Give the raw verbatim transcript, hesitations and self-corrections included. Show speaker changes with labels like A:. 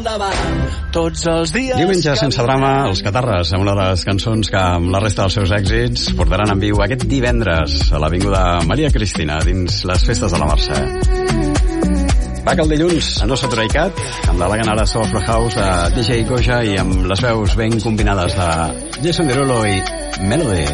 A: Tots els dies...
B: Diumenge sense drama, els Catarres, amb una de les cançons que amb la resta dels seus èxits portaran en viu aquest divendres a l'Avinguda Maria Cristina, dins les festes de la Mercè. Va que el dilluns a No Saturday Cat, amb l'elegant ara Soft House de D J Goja i amb les veus ben combinades de Jason Derulo i Melody.